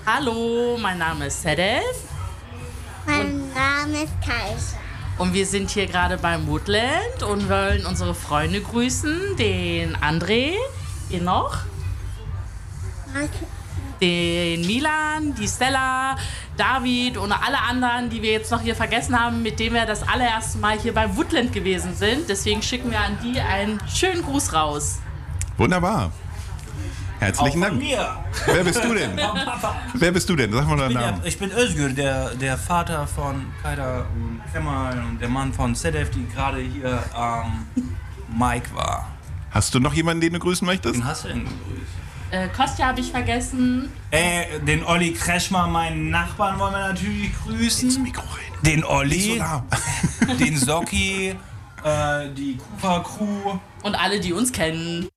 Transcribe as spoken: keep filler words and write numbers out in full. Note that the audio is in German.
Hallo, mein Name ist Sedef. Mein Name ist Kaiser. Und wir sind hier gerade beim Woodland und wollen unsere Freunde grüßen. Den André, ihr noch? Den Milan, die Stella, David und alle anderen, die wir jetzt noch hier vergessen haben, mit denen wir das allererste Mal hier beim Woodland gewesen sind. Deswegen schicken wir an die einen schönen Gruß raus. Wunderbar. Herzlichen Auch von Dank. mir. Wer bist du denn? Wer bist du denn? Sag mal deinen Ich bin, Namen. der, ich bin Özgür, der, der Vater von Kaida und Kemal und der Mann von Sedef, die gerade hier am Mike war. Hast du noch jemanden, den du grüßen möchtest? Den hast du denn gegrüßt? Äh, Kostja habe ich vergessen. Äh, den Olli Kretschmer, meinen Nachbarn, wollen wir natürlich grüßen. Ins Mikro reden. Den Nicht so Olli, nah. den Socki, äh, die Kufa-Crew. Und alle, die uns kennen.